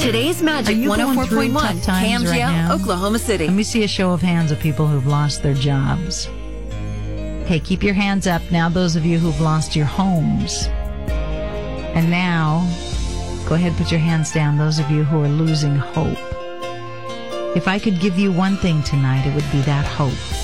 Today's Magic Are you going through 104.1, tough times right Camgeo, now? Oklahoma City. Let me see a show of hands of people who've lost their jobs. Okay, keep your hands up now, those of you who've lost your homes. And now, go ahead, put your hands down, those of you who are losing hope. If I could give you one thing tonight, it would be that hope.